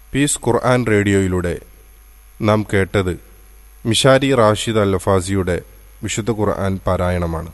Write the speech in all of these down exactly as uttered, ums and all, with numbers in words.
Piece ഖുർആൻ റേഡിയോയിലൂടെ നാം കേട്ടത് മിഷാരി റാഷിദ് അൽ ലഫാസിയുടെ വിശുദ്ധ ഖുർആൻ പാരായണമാണ്.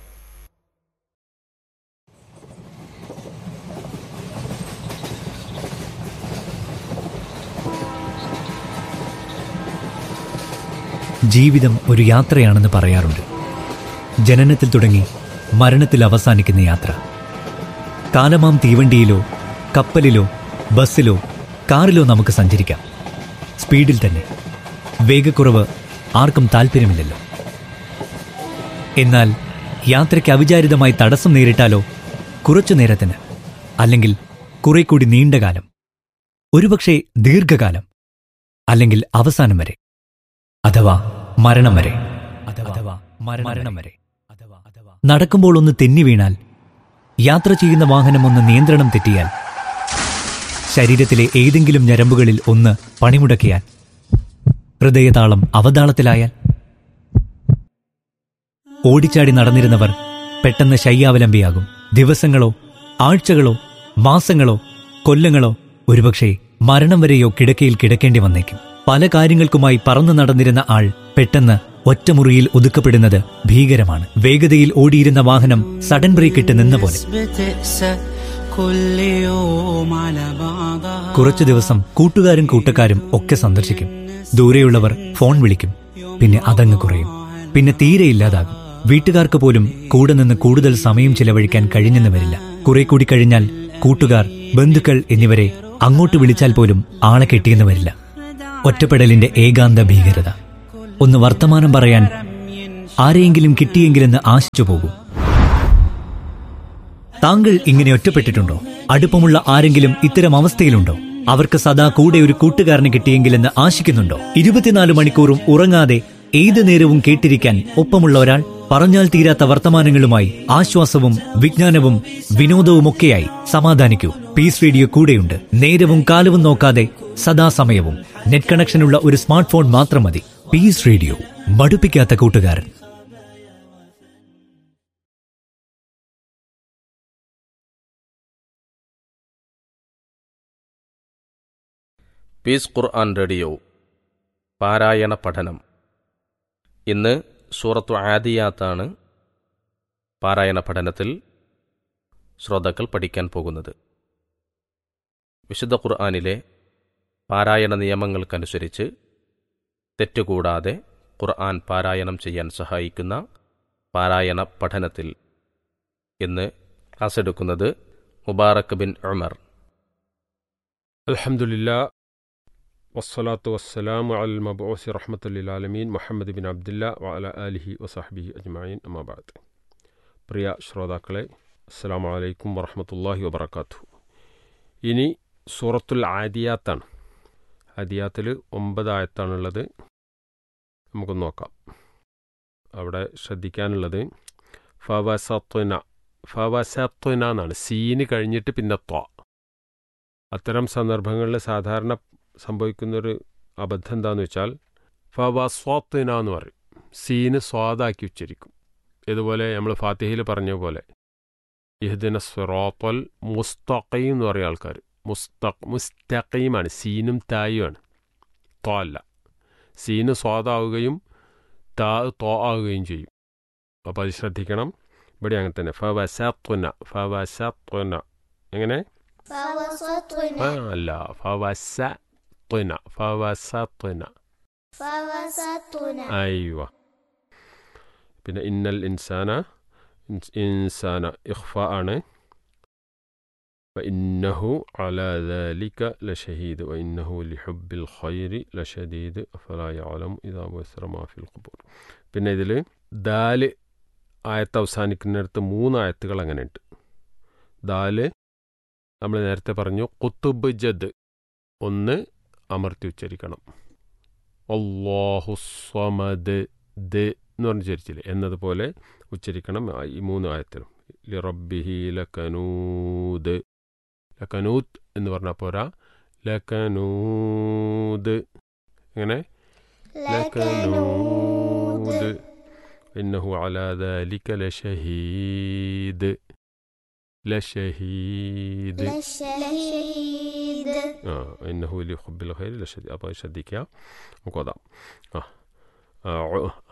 ജീവിതം ഒരു യാത്രയാണെന്ന് പറയാറുണ്ട്. ജനനത്തിൽ തുടങ്ങി മരണത്തിൽ അവസാനിക്കുന്ന യാത്ര. കാലമാം തീവണ്ടിയിലോ കപ്പലിലോ ബസ്സിലോ കാറിലോ നമുക്ക് സഞ്ചരിക്കാം, സ്പീഡിൽ തന്നെ. വേഗക്കുറവ് ആർക്കും താല്പര്യമില്ലല്ലോ. എന്നാൽ യാത്രയ്ക്ക് അവിചാരിതമായി തടസ്സം നേരിട്ടാലോ? കുറച്ചു നേരത്തിന്, അല്ലെങ്കിൽ കുറെ കൂടി നീണ്ടകാലം, ഒരുപക്ഷെ ദീർഘകാലം, അല്ലെങ്കിൽ അവസാനം വരെ, അഥവാ മരണം വരെ. അഥവാ മരണം വരെ. നടക്കുമ്പോൾ ഒന്ന് തെന്നി വീണാൽ, യാത്ര ചെയ്യുന്ന വാഹനം ഒന്ന് നിയന്ത്രണം തെറ്റിയാൽ, ശരീരത്തിലെ ഏതെങ്കിലും ഞരമ്പുകളിൽ ഒന്ന് പണിമുടക്കിയാൽ, ഹൃദയതാളം അവതാളത്തിലായാൽ, ഓടിച്ചാടി നടന്നിരുന്നവർ പെട്ടെന്ന് ശയ്യാവലംബിയാകും. ദിവസങ്ങളോ ആഴ്ചകളോ മാസങ്ങളോ കൊല്ലങ്ങളോ, ഒരുപക്ഷെ മരണം വരെയോ കിടക്കയിൽ കിടക്കേണ്ടി വന്നേക്കും. പല കാര്യങ്ങൾക്കുമായി പറന്നു നടന്നിരുന്ന ആൾ പെട്ടെന്ന് ഒറ്റമുറിയിൽ ഒതുക്കപ്പെടുന്നത് ഭീകരമാണ്. വേഗതയിൽ ഓടിയിരുന്ന വാഹനം സഡൻ ബ്രേക്ക് ഇട്ട് നിന്ന പോലെ. കുറച്ചു ദിവസം കൂട്ടുകാരും കൂട്ടക്കാരും ഒക്കെ സന്ദർശിക്കും. ദൂരെയുള്ളവർ ഫോൺ വിളിക്കും. പിന്നെ അതങ്ങ് കുറയും. പിന്നെ തീരെ ഇല്ലാതാകും. വീട്ടുകാർക്ക് പോലും കൂടെ നിന്ന് കൂടുതൽ സമയം ചിലവഴിക്കാൻ കഴിഞ്ഞെന്ന് വരില്ല. കുറെ കൂടി കഴിഞ്ഞാൽ കൂട്ടുകാർ, ബന്ധുക്കൾ എന്നിവരെ അങ്ങോട്ട് വിളിച്ചാൽ പോലും ആളെ കിട്ടിയെന്ന് വരില്ല. ഒറ്റപ്പെടലിന്റെ ഏകാന്ത ഭീകരത. ഒന്ന് വർത്തമാനം പറയാൻ ആരെയെങ്കിലും കിട്ടിയെങ്കിലെന്ന് ആശിച്ചു പോകും. താങ്കൾ ഇങ്ങനെ ഒറ്റപ്പെട്ടിട്ടുണ്ടോ? അടുപ്പമുള്ള ആരെങ്കിലും ഇത്തരം അവസ്ഥയിലുണ്ടോ? അവർക്ക് സദാ കൂടെ ഒരു കൂട്ടുകാരനെ കിട്ടിയെങ്കിലെന്ന് ആശിക്കുന്നുണ്ടോ? ഇരുപത്തിനാല് മണിക്കൂറും ഉറങ്ങാതെ ഏതു നേരവും കേട്ടിരിക്കാൻ ഒപ്പമുള്ള ഒരാൾ, പറഞ്ഞാൽ തീരാത്ത വർത്തമാനങ്ങളുമായി, ആശ്വാസവും വിജ്ഞാനവും വിനോദവുമൊക്കെയായി. സമാധാനിക്കൂ, പീസ് റേഡിയോ കൂടെയുണ്ട്. നേരവും കാലവും നോക്കാതെ സദാസമയവും. നെറ്റ് കണക്ഷനുള്ള ഒരു സ്മാർട്ട് ഫോൺ മാത്രം മതി. പീസ് റേഡിയോ, മടുപ്പിക്കാത്ത കൂട്ടുകാരൻ. പീസ് ഖുർആൻ റേഡിയോ പാരായണ പഠനം. ഇന്ന് സൂറത്തു ആദിയാത്താണ് പാരായണ പഠനത്തിൽ ശ്രോതാക്കൾ പഠിക്കാൻ പോകുന്നത്. വിശുദ്ധ ഖുർആനിലെ പാരായണ നിയമങ്ങൾക്കനുസരിച്ച് തെറ്റുകൂടാതെ ഖുർആൻ പാരായണം ചെയ്യാൻ സഹായിക്കുന്ന പാരായണ പഠനത്തിൽ ഇന്ന് ക്ലാസ് എടുക്കുന്നത് മുബാറക് ബിൻ ഉമർ. അൽഹംദുലില്ലാഹ് വസ്സലാത്തു വസ്സലാമു അലൽ മബ്ഊസി റഹ്മത്തുൽ ലിൽ ആലമീൻ മുഹമ്മദ് ബിൻ അബ്ദുല്ലാഹ് വഅല ആലിഹി വസഹ്ബിഹി അജ്മഈൻ. അമ്മാ ബഅദ്. പ്രിയ ശ്രോതാക്കളെ, അസ്സലാമു അലൈക്കും വറഹ്മത്തുള്ളാഹി വബറകാതുഹു. ഇനി സൂറത്തുൽ ആദിയാത്താണ്. ആദിയാത്തിൽ ഒമ്പത് ആയത്താണുള്ളത്. നമുക്ക് നോക്കാം. അവിടെ ശ്രദ്ധിക്കാനുള്ളത് ഫവസത്വന ഫവസത്വന എന്നാണ്. സീന് കഴിഞ്ഞിട്ട് പിന്നെ ത്വ. അത്തരം സന്ദർഭങ്ങളിൽ സാധാരണ സംഭവിക്കുന്നൊരു അബദ്ധം എന്താണെന്ന് വെച്ചാൽ ഫവസ്വത്വന എന്ന് പറയും. സീന് സ്വാദാക്കി ഉച്ചരിക്കും. ഇതുപോലെ നമ്മൾ ഫാത്തിഹയിൽ പറഞ്ഞ പോലെ ഇഹ്ദിന സിറാത്തൽ മുസ്തഖീം എന്ന് പറയുന്ന ആൾക്കാർ മുസ്തഖ് മുസ്തഖീമാണ്. സീനും തായുമാണ്, ത്വ അല്ല. സീന് സ്വാദാവുകയും താ ത്വ ആവുകയും ചെയ്യും. അപ്പോൾ അത് ശ്രദ്ധിക്കണം. ഇവിടെ അങ്ങനെ തന്നെ ഫവസത്വന ഫവസത്വന. എങ്ങനെ? ആ അല്ല, ഫവസത്വന ഫവസത്വന. അയ്വ. പിന്നെ ഇന്നൽ ഇൻസാന ഇൻസാന ഇഖ്ഫ ആണ്. വഇന്നഹു അലാ ദാലിക ലശഹീദ് വഇന്നഹു ലിഹുബ്ബിൽ ഖൈരി ലശദീദ് അഫലാ യഅലമു ഇദാ ബുസ്റ മാ ഫിൽ ഖുബൂർ. പിന്നെ ഇതിൽ ദാല് ആയത്ത് അവസാനിക്കുന്നിടത്ത് മൂന്ന് ആയത്തുകൾ അങ്ങനെയുണ്ട്. ദാല് നമ്മൾ നേരത്തെ പറഞ്ഞു ഖുതുബ് ജദ് ഒന്ന് അമർത്തി ഉച്ചരിക്കണം. അല്ലാഹു സ്വമദ് ദ് എന്ന് പറഞ്ഞ് ഉച്ചരിച്ചില്ലേ, എന്നതുപോലെ ഉച്ചരിക്കണം ഈ മൂന്ന് ആയത്തിലും. ലിറബ്ബിഹി ലകനൂദ്. ലകനൂത്ത് എന്ന് പറഞ്ഞാൽ പോരാ, ലകനൂദ്. എങ്ങനെ? ലകനൂദ്. ഇന്നഹു അലാ ദാലിക ലശഹീദ്. ലശഹീദ്. ആ ഇന്നഹു ലി ഹുബ്ബിൽ ഖൈരി ലശദീദ്. അപ്പോൾ ശ്രദ്ധിക്കുക. നമുക്ക് ഓതാം. ആ